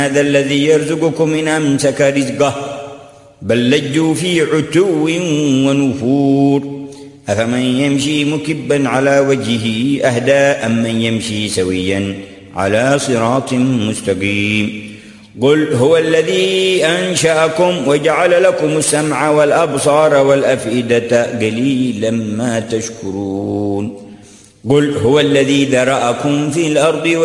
هذا الذي يرزقكم إن أمسك رزقه بل لجوا في عتو ونفور أفمن يمشي مكبا على وجهه أهدى أم من يمشي سويا على صراط مستقيم قل هو الذي أنشأكم وجعل لكم السمع والأبصار والأفئدة قليلا ما تشكرون قل هو الذي ذرأكم في الأرض